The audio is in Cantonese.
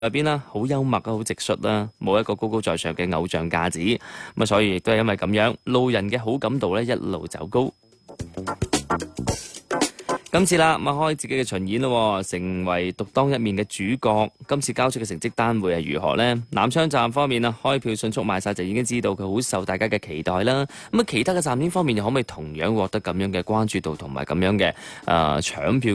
入邊啦，好幽默啊，好直率啦，冇一個高高在上嘅偶像架子，咁所以亦都係因為咁樣，路人嘅好感度咧一路走高。今次啦，開自己嘅巡演咯，成為獨當一面嘅主角。今次交出嘅成績單會係如何呢？南昌站方面啊，開票迅速賣晒，就已經知道佢好受大家嘅期待啦。咁其他嘅站點方面又可唔可以同樣獲得咁樣嘅關注度同埋咁樣嘅搶票